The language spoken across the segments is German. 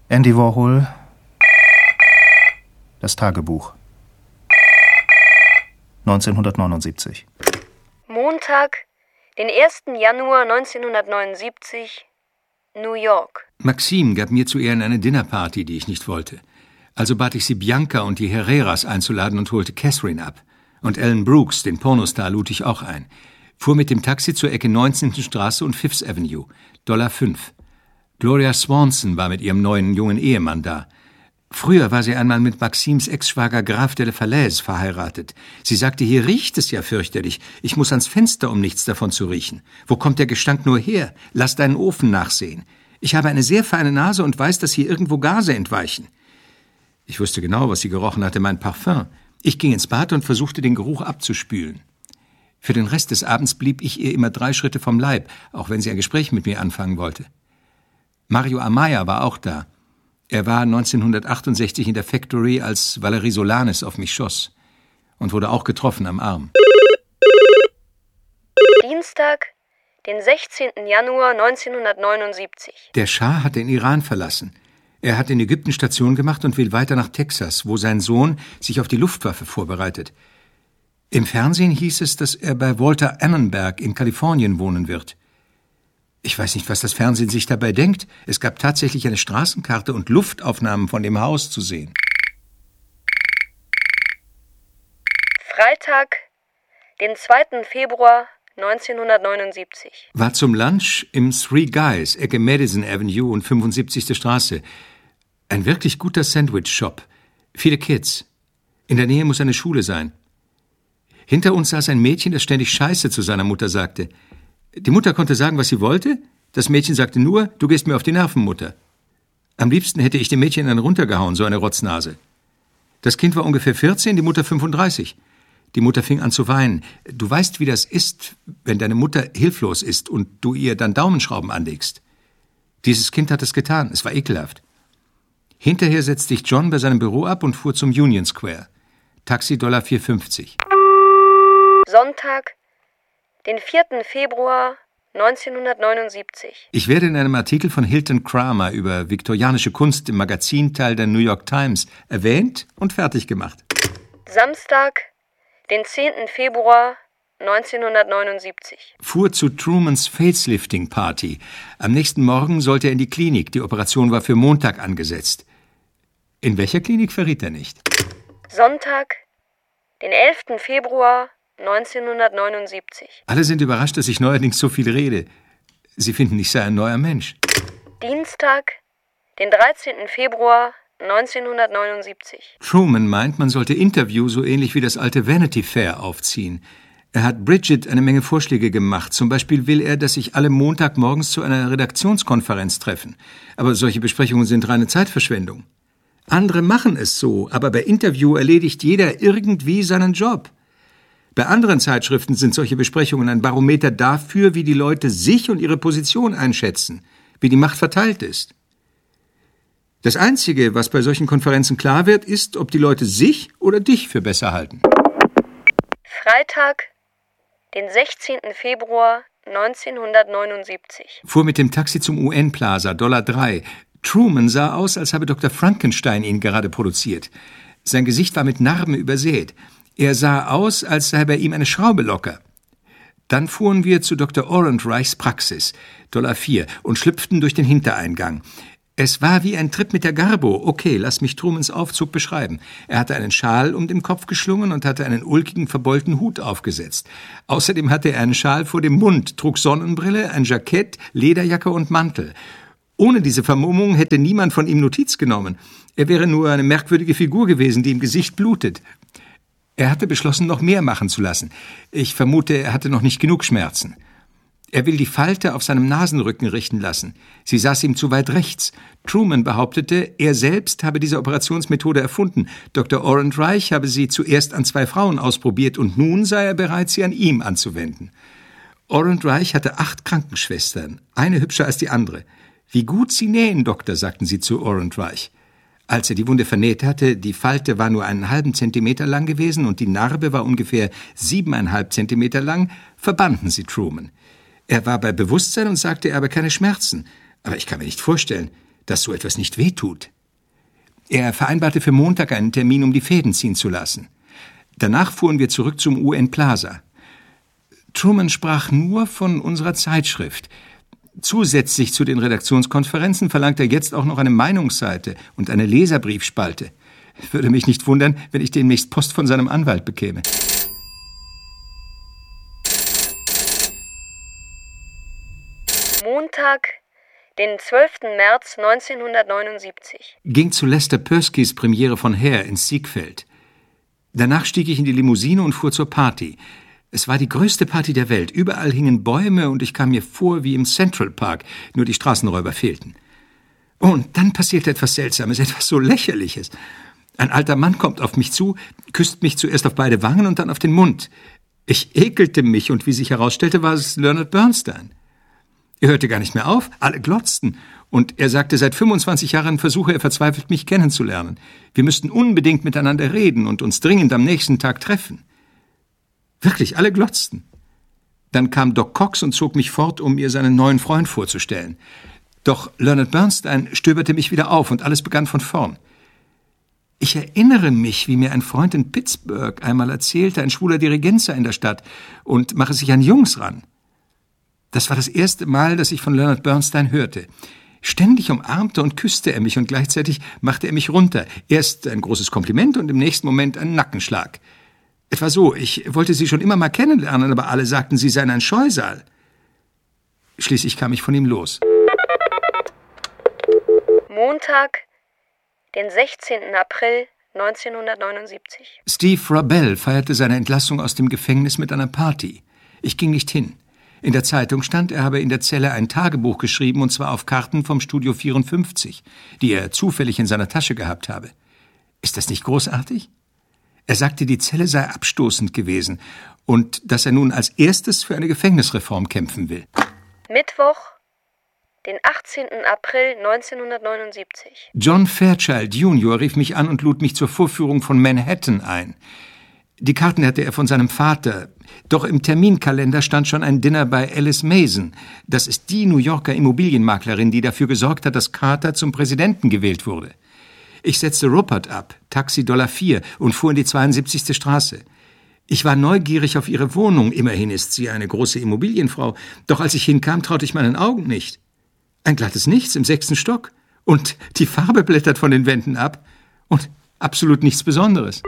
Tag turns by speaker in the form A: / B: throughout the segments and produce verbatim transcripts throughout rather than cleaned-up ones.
A: Andy Warhol. Das Tagebuch. neunzehnhundertneunundsiebzig.
B: Montag, den ersten Januar neunzehnhundertneunundsiebzig, New York.
C: Maxime gab mir zu Ehren eine Dinnerparty, die ich nicht wollte. Also bat ich sie, Bianca und die Herreras einzuladen und holte Catherine ab. Und Alan Brooks, den Pornostar, lud ich auch ein. Fuhr mit dem Taxi zur Ecke neunzehnte Straße und Fifth Avenue. Dollar fünf. Gloria Swanson war mit ihrem neuen jungen Ehemann da. Früher war sie einmal mit Maximes Ex-Schwager Graf de la Falaise verheiratet. Sie sagte, hier riecht es ja fürchterlich. Ich muss ans Fenster, um nichts davon zu riechen. Wo kommt der Gestank nur her? Lass deinen Ofen nachsehen. Ich habe eine sehr feine Nase und weiß, dass hier irgendwo Gase entweichen. Ich wusste genau, was sie gerochen hatte, mein Parfum. Ich ging ins Bad und versuchte, den Geruch abzuspülen. Für den Rest des Abends blieb ich ihr immer drei Schritte vom Leib, auch wenn sie ein Gespräch mit mir anfangen wollte. Mario Amaya war auch da. Er war neunzehnhundertachtundsechzig in der Factory, als Valerie Solanes auf mich schoss und wurde auch getroffen am Arm.
B: Dienstag, den sechzehnten Januar neunzehnhundertneunundsiebzig.
C: Der Schah hat den Iran verlassen. Er hat in Ägypten Station gemacht und will weiter nach Texas, wo sein Sohn sich auf die Luftwaffe vorbereitet. Im Fernsehen hieß es, dass er bei Walter Annenberg in Kalifornien wohnen wird. Ich weiß nicht, was das Fernsehen sich dabei denkt. Es gab tatsächlich eine Straßenkarte und Luftaufnahmen von dem Haus zu sehen.
B: Freitag, den zweiten Februar neunzehnhundertneunundsiebzig.
C: War zum Lunch im Three Guys, Ecke Madison Avenue und fünfundsiebzigste Straße. Ein wirklich guter Sandwich-Shop. Viele Kids. In der Nähe muss eine Schule sein. Hinter uns saß ein Mädchen, das ständig Scheiße zu seiner Mutter sagte. Die Mutter konnte sagen, was sie wollte. Das Mädchen sagte nur, du gehst mir auf die Nerven, Mutter. Am liebsten hätte ich dem Mädchen einen runtergehauen, so eine Rotznase. Das Kind war ungefähr vierzehn, die Mutter fünfunddreißig. Die Mutter fing an zu weinen. Du weißt, wie das ist, wenn deine Mutter hilflos ist und du ihr dann Daumenschrauben anlegst. Dieses Kind hat es getan. Es war ekelhaft. Hinterher setzte ich John bei seinem Büro ab und fuhr zum Union Square. Taxi Dollar vier fünfzig.
B: Sonntag, den vierten Februar neunzehnhundertneunundsiebzig.
C: Ich werde in einem Artikel von Hilton Kramer über viktorianische Kunst im Magazinteil der New York Times erwähnt und fertig gemacht.
B: Samstag, den zehnten Februar neunzehnhundertneunundsiebzig.
C: Fuhr zu Trumans Facelifting Party. Am nächsten Morgen sollte er in die Klinik. Die Operation war für Montag angesetzt. In welcher Klinik verriet er nicht.
B: Sonntag, den elften Februar neunzehnhundertneunundsiebzig.
C: Alle sind überrascht, dass ich neuerdings so viel rede. Sie finden, ich sei ein neuer Mensch.
B: Dienstag, den dreizehnten Februar neunzehnhundertneunundsiebzig.
C: Truman meint, man sollte Interview so ähnlich wie das alte Vanity Fair aufziehen. Er hat Bridget eine Menge Vorschläge gemacht. Zum Beispiel will er, dass sich alle Montagmorgens zu einer Redaktionskonferenz treffen. Aber solche Besprechungen sind reine Zeitverschwendung. Andere machen es so, aber bei Interview erledigt jeder irgendwie seinen Job. Bei anderen Zeitschriften sind solche Besprechungen ein Barometer dafür, wie die Leute sich und ihre Position einschätzen, wie die Macht verteilt ist. Das Einzige, was bei solchen Konferenzen klar wird, ist, ob die Leute sich oder dich für besser halten.
B: Freitag, den sechzehnten Februar neunzehnhundertneunundsiebzig.
C: Fuhr mit dem Taxi zum U N Plaza, Dollar drei. Truman sah aus, als habe Doktor Frankenstein ihn gerade produziert. Sein Gesicht war mit Narben übersät. Er sah aus, als sei bei ihm eine Schraube locker. Dann fuhren wir zu Doktor Orenreichs Praxis, Dollar vier, und schlüpften durch den Hintereingang. Es war wie ein Trip mit der Garbo. Okay, lass mich Trumans Aufzug beschreiben. Er hatte einen Schal um den Kopf geschlungen und hatte einen ulkigen, verbeulten Hut aufgesetzt. Außerdem hatte er einen Schal vor dem Mund, trug Sonnenbrille, ein Jackett, Lederjacke und Mantel. Ohne diese Vermummung hätte niemand von ihm Notiz genommen. Er wäre nur eine merkwürdige Figur gewesen, die im Gesicht blutet. Er hatte beschlossen, noch mehr machen zu lassen. Ich vermute, er hatte noch nicht genug Schmerzen. Er will die Falte auf seinem Nasenrücken richten lassen. Sie saß ihm zu weit rechts. Truman behauptete, er selbst habe diese Operationsmethode erfunden. Doktor Orenreich habe sie zuerst an zwei Frauen ausprobiert und nun sei er bereit, sie an ihm anzuwenden. Orenreich hatte acht Krankenschwestern, eine hübscher als die andere. Wie gut Sie nähen, Doktor, sagten sie zu Orenreich. Als er die Wunde vernäht hatte, die Falte war nur einen halben Zentimeter lang gewesen und die Narbe war ungefähr siebeneinhalb Zentimeter lang, verbanden sie Truman. Er war bei Bewusstsein und sagte, er habe keine Schmerzen. Aber ich kann mir nicht vorstellen, dass so etwas nicht wehtut. Er vereinbarte für Montag einen Termin, um die Fäden ziehen zu lassen. Danach fuhren wir zurück zum U N Plaza. Truman sprach nur von unserer Zeitschrift. Zusätzlich zu den Redaktionskonferenzen verlangt er jetzt auch noch eine Meinungsseite und eine Leserbriefspalte. Würde mich nicht wundern, wenn ich demnächst Post von seinem Anwalt bekäme.
B: Montag, den zwölften März neunzehnhundertneunundsiebzig.
C: Ging zu Lester Perskys Premiere von Hair ins Siegfeld. Danach stieg ich in die Limousine und fuhr zur Party. Es war die größte Party der Welt. Überall hingen Bäume und ich kam mir vor wie im Central Park, nur die Straßenräuber fehlten. Und dann passierte etwas Seltsames, etwas so Lächerliches. Ein alter Mann kommt auf mich zu, küsst mich zuerst auf beide Wangen und dann auf den Mund. Ich ekelte mich und wie sich herausstellte, war es Leonard Bernstein. Er hörte gar nicht mehr auf, alle glotzten. Und er sagte, seit fünfundzwanzig Jahren versuche er verzweifelt, mich kennenzulernen. Wir müssten unbedingt miteinander reden und uns dringend am nächsten Tag treffen. Wirklich, alle glotzten. Dann kam Doc Cox und zog mich fort, um ihr seinen neuen Freund vorzustellen. Doch Leonard Bernstein stöberte mich wieder auf und alles begann von vorn. Ich erinnere mich, wie mir ein Freund in Pittsburgh einmal erzählte, ein schwuler Dirigent sei in der Stadt und mache sich an Jungs ran. Das war das erste Mal, dass ich von Leonard Bernstein hörte. Ständig umarmte und küsste er mich und gleichzeitig machte er mich runter. Erst ein großes Kompliment und im nächsten Moment einen Nackenschlag. Etwa so, ich wollte sie schon immer mal kennenlernen, aber alle sagten, sie seien ein Scheusal. Schließlich kam ich von ihm los.
B: Montag, den sechzehnten April neunzehnhundertneunundsiebzig.
C: Steve Rabell feierte seine Entlassung aus dem Gefängnis mit einer Party. Ich ging nicht hin. In der Zeitung stand, er habe in der Zelle ein Tagebuch geschrieben, und zwar auf Karten vom Studio vierundfünfzig, die er zufällig in seiner Tasche gehabt habe. Ist das nicht großartig? Er sagte, die Zelle sei abstoßend gewesen und dass er nun als erstes für eine Gefängnisreform kämpfen will.
B: Mittwoch, den achtzehnten April neunzehnhundertneunundsiebzig.
C: John Fairchild Junior rief mich an und lud mich zur Vorführung von Manhattan ein. Die Karten hatte er von seinem Vater, doch im Terminkalender stand schon ein Dinner bei Alice Mason. Das ist die New Yorker Immobilienmaklerin, die dafür gesorgt hat, dass Carter zum Präsidenten gewählt wurde. Ich setzte Rupert ab, Taxi Dollar vier, und fuhr in die zweiundsiebzigste Straße. Ich war neugierig auf ihre Wohnung, immerhin ist sie eine große Immobilienfrau, doch als ich hinkam, traute ich meinen Augen nicht. Ein glattes Nichts im sechsten Stock und die Farbe blättert von den Wänden ab und absolut nichts Besonderes.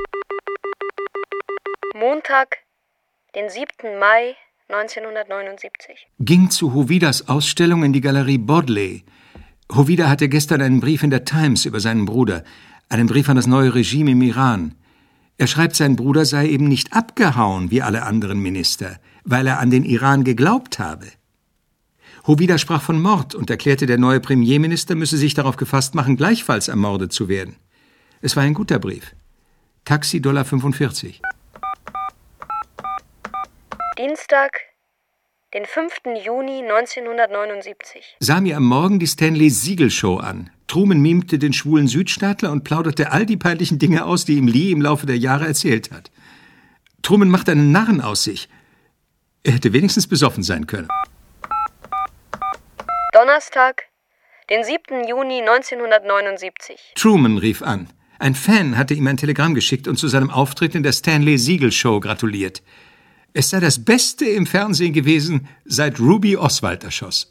B: Montag, den siebten Mai neunzehnhundertneunundsiebzig.
C: Ging zu Hovidas Ausstellung in die Galerie Bodley. Hovida hatte gestern einen Brief in der Times über seinen Bruder, einen Brief an das neue Regime im Iran. Er schreibt, sein Bruder sei eben nicht abgehauen wie alle anderen Minister, weil er an den Iran geglaubt habe. Hovida sprach von Mord und erklärte, der neue Premierminister müsse sich darauf gefasst machen, gleichfalls ermordet zu werden. Es war ein guter Brief. Taxi Dollar fünfundvierzig.
B: Dienstag, den fünften Juni neunzehnhundertneunundsiebzig.
C: Sah mir am Morgen die Stanley-Siegel-Show an. Truman mimte den schwulen Südstaatler und plauderte all die peinlichen Dinge aus, die ihm Lee im Laufe der Jahre erzählt hat. Truman machte einen Narren aus sich. Er hätte wenigstens besoffen sein können.
B: Donnerstag, den siebten Juni neunzehnhundertneunundsiebzig.
C: Truman rief an. Ein Fan hatte ihm ein Telegramm geschickt und zu seinem Auftritt in der Stanley-Siegel-Show gratuliert. Es sei das Beste im Fernsehen gewesen, seit Ruby Oswald erschoss.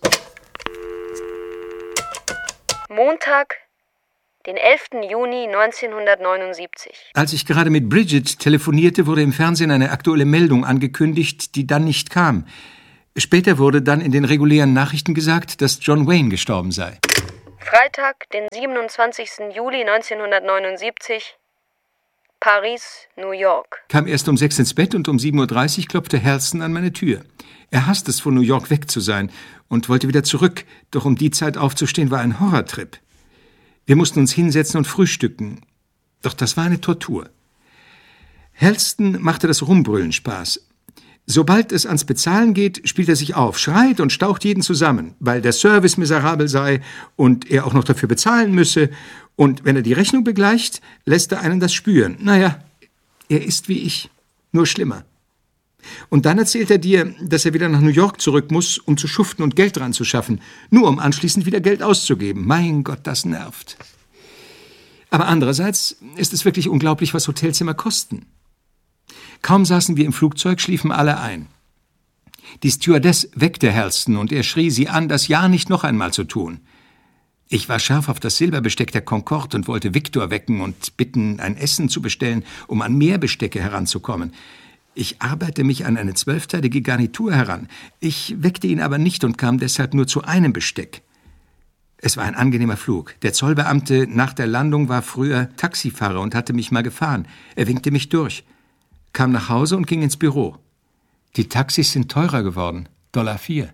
B: Montag, den elften Juni neunzehnhundertneunundsiebzig.
C: Als ich gerade mit Bridget telefonierte, wurde im Fernsehen eine aktuelle Meldung angekündigt, die dann nicht kam. Später wurde dann in den regulären Nachrichten gesagt, dass John Wayne gestorben sei.
B: Freitag, den siebenundzwanzigsten Juli neunzehnhundertneunundsiebzig. Paris, New York.
C: Kam erst um sechs ins Bett und um sieben Uhr dreißig klopfte Halston an meine Tür. Er hasste es, von New York weg zu sein und wollte wieder zurück, doch um die Zeit aufzustehen war ein Horrortrip. Wir mussten uns hinsetzen und frühstücken, doch das war eine Tortur. Halston machte das Rumbrüllen Spaß. Sobald es ans Bezahlen geht, spielt er sich auf, schreit und staucht jeden zusammen, weil der Service miserabel sei und er auch noch dafür bezahlen müsse. Und wenn er die Rechnung begleicht, lässt er einen das spüren. Naja, er ist wie ich, nur schlimmer. Und dann erzählt er dir, dass er wieder nach New York zurück muss, um zu schuften und Geld dran zu schaffen, nur um anschließend wieder Geld auszugeben. Mein Gott, das nervt. Aber andererseits ist es wirklich unglaublich, was Hotelzimmer kosten. Kaum saßen wir im Flugzeug, schliefen alle ein. Die Stewardess weckte Halston und er schrie sie an, das ja nicht noch einmal zu tun. Ich war scharf auf das Silberbesteck der Concorde und wollte Victor wecken und bitten, ein Essen zu bestellen, um an mehr Bestecke heranzukommen. Ich arbeitete mich an eine zwölfteilige Garnitur heran. Ich weckte ihn aber nicht und kam deshalb nur zu einem Besteck. Es war ein angenehmer Flug. Der Zollbeamte nach der Landung war früher Taxifahrer und hatte mich mal gefahren. Er winkte mich durch, kam nach Hause und ging ins Büro. Die Taxis sind teurer geworden. Dollar vier.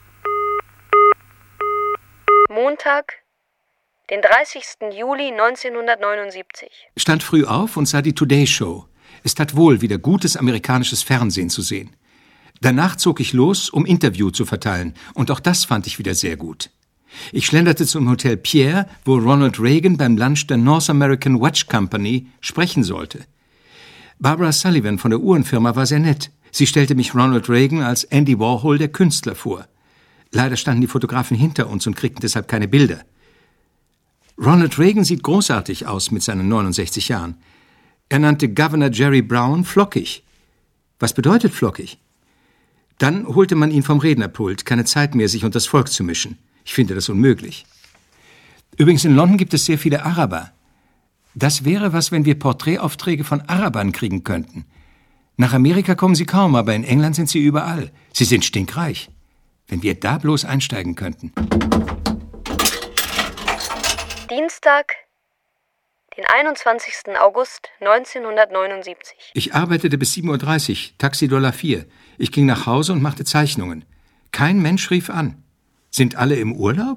B: Montag, den dreißigsten Juli neunzehnhundertneunundsiebzig.
C: Stand früh auf und sah die Today Show. Es tat wohl, wieder gutes amerikanisches Fernsehen zu sehen. Danach zog ich los, um Interview zu verteilen, und auch das fand ich wieder sehr gut. Ich schlenderte zum Hotel Pierre, wo Ronald Reagan beim Lunch der North American Watch Company sprechen sollte. Barbara Sullivan von der Uhrenfirma war sehr nett. Sie stellte mich Ronald Reagan als Andy Warhol, der Künstler, vor. Leider standen die Fotografen hinter uns und kriegten deshalb keine Bilder. Ronald Reagan sieht großartig aus mit seinen neunundsechzig Jahren. Er nannte Governor Jerry Brown flockig. Was bedeutet flockig? Dann holte man ihn vom Rednerpult, keine Zeit mehr, sich unter das Volk zu mischen. Ich finde das unmöglich. Übrigens, in London gibt es sehr viele Araber. Das wäre was, wenn wir Porträtaufträge von Arabern kriegen könnten. Nach Amerika kommen sie kaum, aber in England sind sie überall. Sie sind stinkreich. Wenn wir da bloß einsteigen könnten.
B: Dienstag, den einundzwanzigsten August neunzehnhundertneunundsiebzig.
C: Ich arbeitete bis sieben Uhr dreißig, Taxi Dollar vier. Ich ging nach Hause und machte Zeichnungen. Kein Mensch rief an. Sind alle im Urlaub?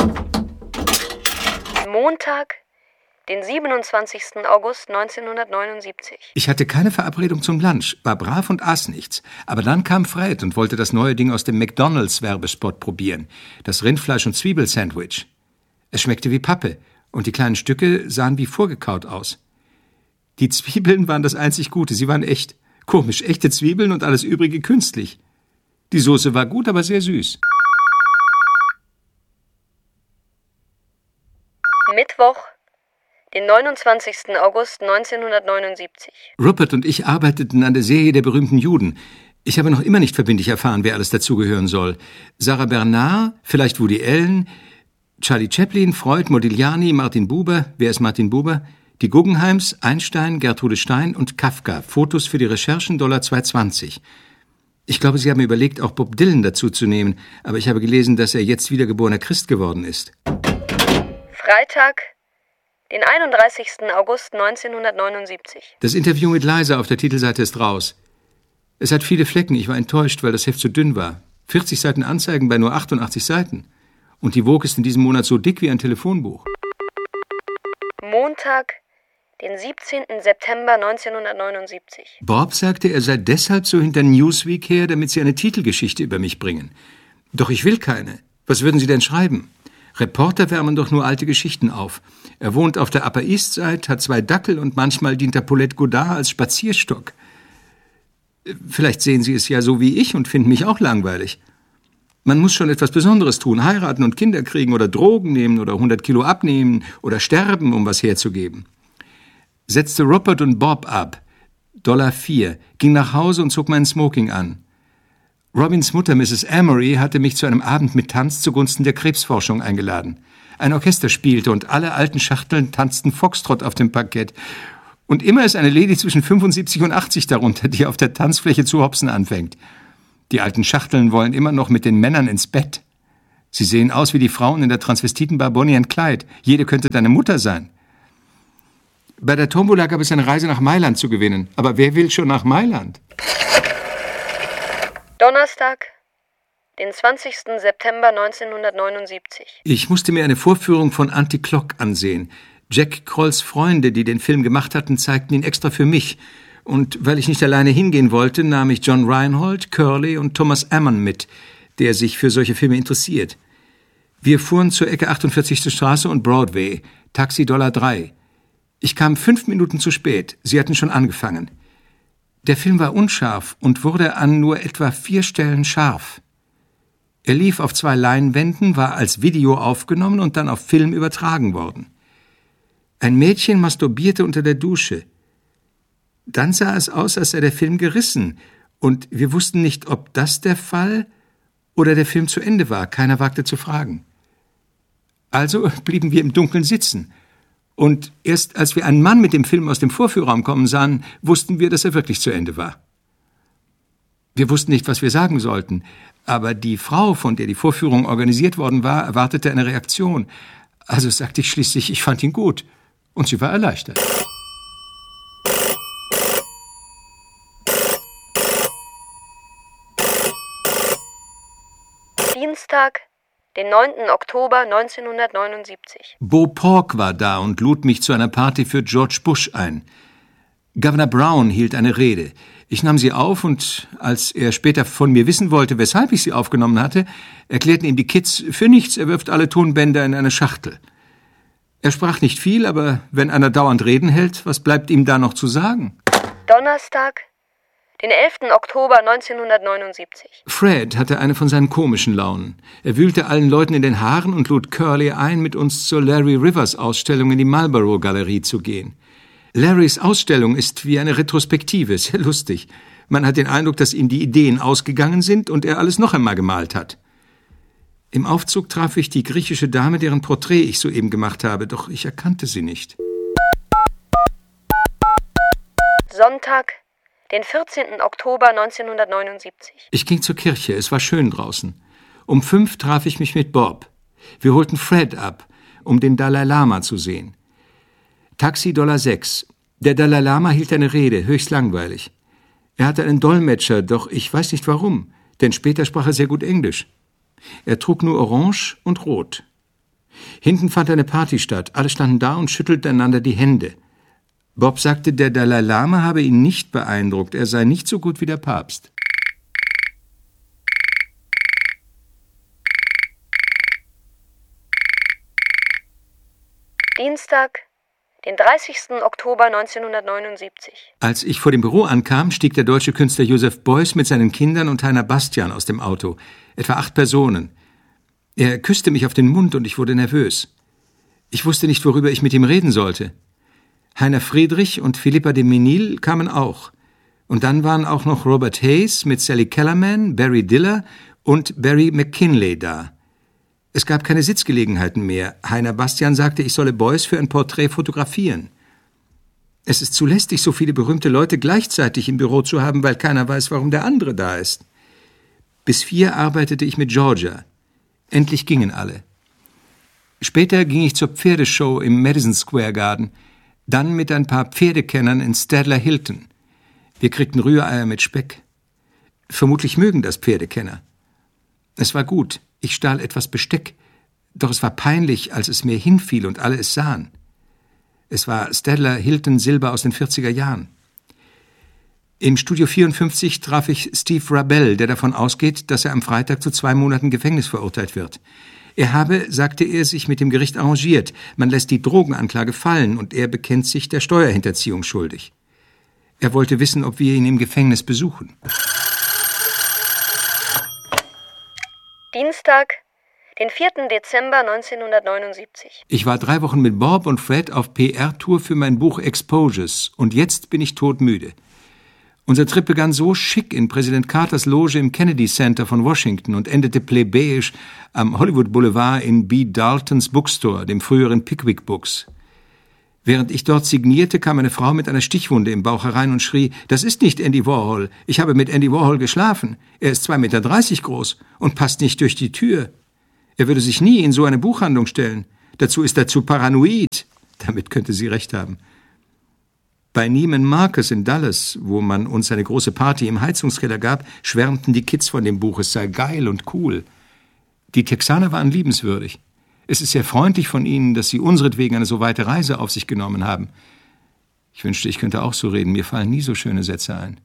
B: Montag, den siebenundzwanzigsten August neunzehnhundertneunundsiebzig.
C: Ich hatte keine Verabredung zum Lunch, war brav und aß nichts. Aber dann kam Fred und wollte das neue Ding aus dem McDonald's-Werbespot probieren. Das Rindfleisch- und Zwiebelsandwich. Es schmeckte wie Pappe und die kleinen Stücke sahen wie vorgekaut aus. Die Zwiebeln waren das einzig Gute, sie waren echt. Komisch, echte Zwiebeln und alles übrige künstlich. Die Soße war gut, aber sehr süß.
B: Mittwoch, den neunundzwanzigsten August neunzehnhundertneunundsiebzig.
C: Rupert und ich arbeiteten an der Serie der berühmten Juden. Ich habe noch immer nicht verbindlich erfahren, wer alles dazugehören soll. Sarah Bernard, vielleicht Woody Allen, Charlie Chaplin, Freud, Modigliani, Martin Buber. Wer ist Martin Buber? Die Guggenheims, Einstein, Gertrude Stein und Kafka. Fotos für die Recherchen, Dollar zwei zwanzig. Ich glaube, Sie haben überlegt, auch Bob Dylan dazu zu nehmen, aber ich habe gelesen, dass er jetzt wiedergeborener Christ geworden ist.
B: Freitag, den einunddreißigsten August neunzehnhundertneunundsiebzig.
C: Das Interview mit Liza auf der Titelseite ist raus. Es hat viele Flecken, ich war enttäuscht, weil das Heft zu dünn war. vierzig Seiten Anzeigen bei nur achtundachtzig Seiten. Und die Vogue ist in diesem Monat so dick wie ein Telefonbuch.
B: Montag, den siebzehnten September neunzehnhundertneunundsiebzig.
C: Bob sagte, er sei deshalb so hinter Newsweek her, damit sie eine Titelgeschichte über mich bringen. Doch ich will keine. Was würden Sie denn schreiben? Reporter wärmen doch nur alte Geschichten auf. Er wohnt auf der Upper East Side, hat zwei Dackel und manchmal dient der Paulette Godard als Spazierstock. Vielleicht sehen Sie es ja so wie ich und finden mich auch langweilig. Man muss schon etwas Besonderes tun, heiraten und Kinder kriegen oder Drogen nehmen oder hundert Kilo abnehmen oder sterben, um was herzugeben. Setzte Rupert und Bob ab, Dollar vier, ging nach Hause und zog meinen Smoking an. Robins Mutter, Misses Amory, hatte mich zu einem Abend mit Tanz zugunsten der Krebsforschung eingeladen. Ein Orchester spielte und alle alten Schachteln tanzten Foxtrot auf dem Parkett. Und immer ist eine Lady zwischen fünfundsiebzig und achtzig darunter, die auf der Tanzfläche zu hopsen anfängt. Die alten Schachteln wollen immer noch mit den Männern ins Bett. Sie sehen aus wie die Frauen in der Transvestitenbar Bonnie and Clyde. Jede könnte deine Mutter sein. Bei der Tombola gab es eine Reise nach Mailand zu gewinnen. Aber wer will schon nach Mailand?
B: Donnerstag, den zwanzigsten September neunzehnhundertneunundsiebzig.
C: Ich musste mir eine Vorführung von Anti-Clock ansehen. Jack Krolls Freunde, die den Film gemacht hatten, zeigten ihn extra für mich. Und weil ich nicht alleine hingehen wollte, nahm ich John Reinhold, Curly und Thomas Ammon mit, der sich für solche Filme interessiert. Wir fuhren zur Ecke achtundvierzigste Straße und Broadway, Taxi Dollar drei. Ich kam fünf Minuten zu spät, sie hatten schon angefangen. Der Film war unscharf und wurde an nur etwa vier Stellen scharf. Er lief auf zwei Leinwänden, war als Video aufgenommen und dann auf Film übertragen worden. Ein Mädchen masturbierte unter der Dusche. Dann sah es aus, als sei der Film gerissen, und wir wussten nicht, ob das der Fall oder der Film zu Ende war. Keiner wagte zu fragen. Also blieben wir im Dunkeln sitzen. Und erst als wir einen Mann mit dem Film aus dem Vorführraum kommen sahen, wussten wir, dass er wirklich zu Ende war. Wir wussten nicht, was wir sagen sollten, aber die Frau, von der die Vorführung organisiert worden war, erwartete eine Reaktion. Also sagte ich schließlich, ich fand ihn gut. Und sie war erleichtert.
B: Dienstag, den neunten Oktober neunzehnhundertneunundsiebzig.
C: Bo Pork war da und lud mich zu einer Party für George Bush ein. Governor Brown hielt eine Rede. Ich nahm sie auf und als er später von mir wissen wollte, weshalb ich sie aufgenommen hatte, erklärten ihm die Kids, für nichts, er wirft alle Tonbänder in eine Schachtel. Er sprach nicht viel, aber wenn einer dauernd Reden hält, was bleibt ihm da noch zu sagen?
B: Donnerstag, den elften Oktober neunzehnhundertneunundsiebzig.
C: Fred hatte eine von seinen komischen Launen. Er wühlte allen Leuten in den Haaren und lud Curly ein, mit uns zur Larry Rivers Ausstellung in die Marlborough Galerie zu gehen. Larrys Ausstellung ist wie eine Retrospektive, sehr lustig. Man hat den Eindruck, dass ihm die Ideen ausgegangen sind und er alles noch einmal gemalt hat. Im Aufzug traf ich die griechische Dame, deren Porträt ich soeben gemacht habe, doch ich erkannte sie nicht.
B: Sonntag, den vierzehnten Oktober neunzehnhundertneunundsiebzig.
C: Ich ging zur Kirche, es war schön draußen. Um fünf traf ich mich mit Bob. Wir holten Fred ab, um den Dalai Lama zu sehen. Taxi Dollar sechs. Der Dalai Lama hielt eine Rede, höchst langweilig. Er hatte einen Dolmetscher, doch ich weiß nicht warum, denn später sprach er sehr gut Englisch. Er trug nur Orange und Rot. Hinten fand eine Party statt, alle standen da und schüttelten einander die Hände. Bob sagte, der Dalai Lama habe ihn nicht beeindruckt, er sei nicht so gut wie der Papst.
B: Dienstag, den dreißigsten Oktober neunzehnhundertneunundsiebzig.
C: Als ich vor dem Büro ankam, stieg der deutsche Künstler Josef Beuys mit seinen Kindern und Heiner Bastian aus dem Auto. Etwa acht Personen. Er küsste mich auf den Mund und ich wurde nervös. Ich wusste nicht, worüber ich mit ihm reden sollte. Heiner Friedrich und Philippa de Menil kamen auch. Und dann waren auch noch Robert Hayes mit Sally Kellerman, Barry Diller und Barry McKinley da. Es gab keine Sitzgelegenheiten mehr. Heiner Bastian sagte, ich solle Beuys für ein Porträt fotografieren. Es ist zu lästig, so viele berühmte Leute gleichzeitig im Büro zu haben, weil keiner weiß, warum der andere da ist. Bis vier arbeitete ich mit Georgia. Endlich gingen alle. Später ging ich zur Pferdeshow im Madison Square Garden, dann mit ein paar Pferdekennern in Stadler Hilton. Wir kriegten Rühreier mit Speck. Vermutlich mögen das Pferdekenner. Es war gut. Ich stahl etwas Besteck, doch es war peinlich, als es mir hinfiel und alle es sahen. Es war Stadler Hilton Silber aus den vierziger Jahren. Im Studio vierundfünfzig traf ich Steve Rabell, der davon ausgeht, dass er am Freitag zu zwei Monaten Gefängnis verurteilt wird. Er habe, sagte er, sich mit dem Gericht arrangiert. Man lässt die Drogenanklage fallen und er bekennt sich der Steuerhinterziehung schuldig. Er wollte wissen, ob wir ihn im Gefängnis besuchen.
B: Dienstag, den vierten Dezember neunzehnhundertneunundsiebzig.
C: Ich war drei Wochen mit Bob und Fred auf P R-Tour für mein Buch Exposures und jetzt bin ich todmüde. Unser Trip begann so schick in Präsident Carters Loge im Kennedy Center von Washington und endete plebejisch am Hollywood Boulevard in B. Daltons Bookstore, dem früheren Pickwick Books. Während ich dort signierte, kam eine Frau mit einer Stichwunde im Bauch herein und schrie, das ist nicht Andy Warhol, ich habe mit Andy Warhol geschlafen. Er ist zwei Meter dreißig groß und passt nicht durch die Tür. Er würde sich nie in so eine Buchhandlung stellen. Dazu ist er zu paranoid. Damit könnte sie recht haben. Bei Neiman Marcus in Dallas, wo man uns eine große Party im Heizungskeller gab, schwärmten die Kids von dem Buch, es sei geil und cool. Die Texaner waren liebenswürdig. Es ist sehr freundlich von Ihnen, dass Sie unseretwegen eine so weite Reise auf sich genommen haben. Ich wünschte, ich könnte auch so reden. Mir fallen nie so schöne Sätze ein.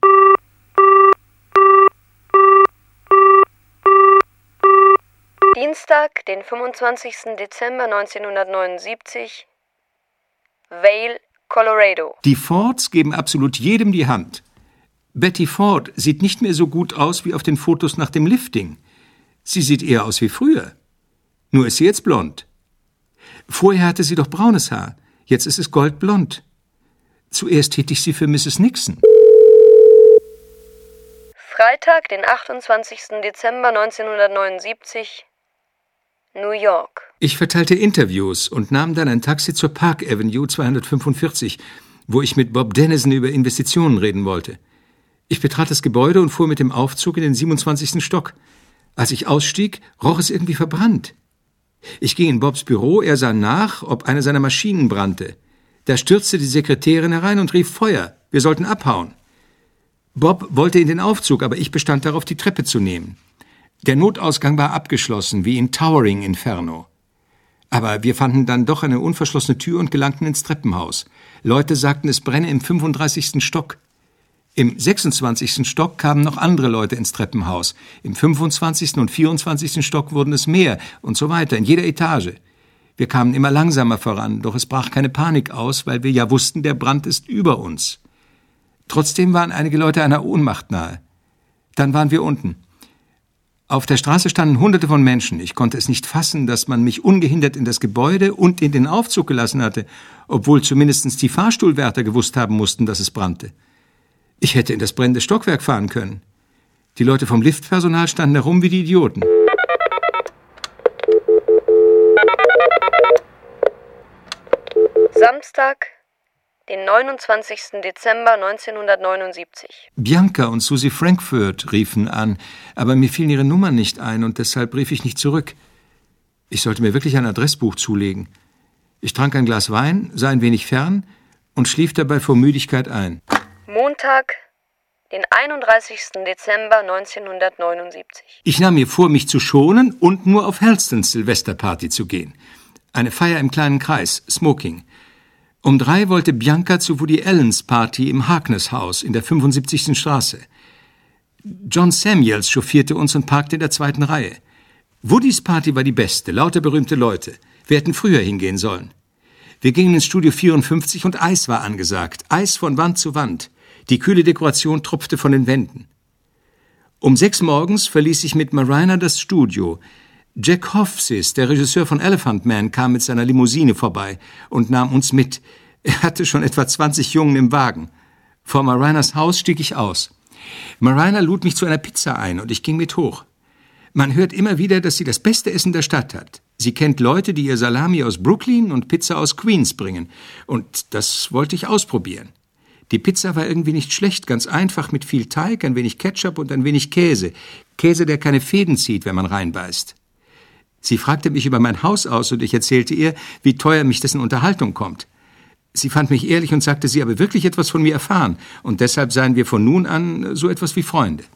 B: Dienstag, den fünfundzwanzigsten Dezember neunzehnhundertneunundsiebzig, Vail, Colorado.
C: Die Fords geben absolut jedem die Hand. Betty Ford sieht nicht mehr so gut aus wie auf den Fotos nach dem Lifting. Sie sieht eher aus wie früher. Nur ist sie jetzt blond. Vorher hatte sie doch braunes Haar. Jetzt ist es goldblond. Zuerst tätig sie für Misses Nixon.
B: Freitag, den achtundzwanzigsten Dezember neunzehnhundertneunundsiebzig, New York.
C: Ich verteilte Interviews und nahm dann ein Taxi zur Park Avenue zweihundertfünfundvierzig, wo ich mit Bob Dennison über Investitionen reden wollte. Ich betrat das Gebäude und fuhr mit dem Aufzug in den siebenundzwanzigsten Stock. Als ich ausstieg, roch es irgendwie verbrannt. Ich ging in Bobs Büro, er sah nach, ob eine seiner Maschinen brannte. Da stürzte die Sekretärin herein und rief Feuer. Wir sollten abhauen. Bob wollte in den Aufzug, aber ich bestand darauf, die Treppe zu nehmen. Der Notausgang war abgeschlossen, wie in Towering Inferno. Aber wir fanden dann doch eine unverschlossene Tür und gelangten ins Treppenhaus. Leute sagten, es brenne im fünfunddreißigsten Stock. Im sechsundzwanzigsten Stock kamen noch andere Leute ins Treppenhaus. Im fünfundzwanzigsten und vierundzwanzigsten Stock wurden es mehr und so weiter, in jeder Etage. Wir kamen immer langsamer voran, doch es brach keine Panik aus, weil wir ja wussten, der Brand ist über uns. Trotzdem waren einige Leute einer Ohnmacht nahe. Dann waren wir unten. Auf der Straße standen Hunderte von Menschen. Ich konnte es nicht fassen, dass man mich ungehindert in das Gebäude und in den Aufzug gelassen hatte, obwohl zumindest die Fahrstuhlwärter gewusst haben mussten, dass es brannte. Ich hätte in das brennende Stockwerk fahren können. Die Leute vom Liftpersonal standen herum wie die Idioten.
B: Samstag, den neunundzwanzigsten Dezember neunzehnhundertneunundsiebzig.
C: Bianca und Susie Frankfurt riefen an, aber mir fielen ihre Nummern nicht ein und deshalb rief ich nicht zurück. Ich sollte mir wirklich ein Adressbuch zulegen. Ich trank ein Glas Wein, sah ein wenig fern und schlief dabei vor Müdigkeit ein.
B: Montag, den einunddreißigsten Dezember neunzehnhundertneunundsiebzig.
C: Ich nahm mir vor, mich zu schonen und nur auf Halstons Silvesterparty zu gehen. Eine Feier im kleinen Kreis, Smoking. Um drei wollte Bianca zu Woody Allens Party im Harkness-Haus in der fünfundsiebzigsten Straße. John Samuels chauffierte uns und parkte in der zweiten Reihe. Woodys Party war die beste, lauter berühmte Leute. Wir hätten früher hingehen sollen. Wir gingen ins Studio vierundfünfzig und Eis war angesagt. Eis von Wand zu Wand. Die kühle Dekoration tropfte von den Wänden. Um sechs morgens verließ ich mit Marina das Studio. Jack Hofsis, der Regisseur von Elephant Man, kam mit seiner Limousine vorbei und nahm uns mit. Er hatte schon etwa zwanzig Jungen im Wagen. Vor Marinas Haus stieg ich aus. Marina lud mich zu einer Pizza ein und ich ging mit hoch. Man hört immer wieder, dass sie das beste Essen der Stadt hat. Sie kennt Leute, die ihr Salami aus Brooklyn und Pizza aus Queens bringen. Und das wollte ich ausprobieren. Die Pizza war irgendwie nicht schlecht, ganz einfach mit viel Teig, ein wenig Ketchup und ein wenig Käse. Käse, der keine Fäden zieht, wenn man reinbeißt. Sie fragte mich über mein Haus aus und ich erzählte ihr, wie teuer mich dessen Unterhaltung kommt. Sie fand mich ehrlich und sagte, sie habe wirklich etwas von mir erfahren und deshalb seien wir von nun an so etwas wie Freunde.